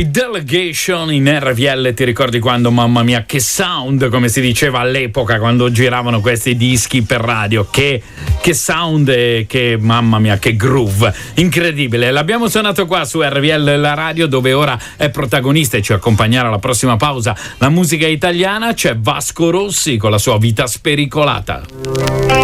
I Delegation in RVL. Ti ricordi quando, mamma mia, che sound, come si diceva all'epoca quando giravano questi dischi per radio, che sound e che, mamma mia, che groove incredibile. L'abbiamo suonato qua su RVL, la radio, dove ora è protagonista e ci accompagnerà alla prossima pausa la musica italiana. C'è Vasco Rossi con la sua Vita spericolata.